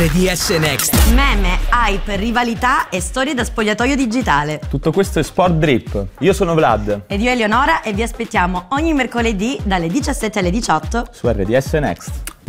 RDS Next. Meme, hype, rivalità e storie da spogliatoio digitale. Tutto questo è Sport Drip. Io sono Vlad. Ed io Eleonora e vi aspettiamo ogni mercoledì dalle 17 alle 18 su RDS Next.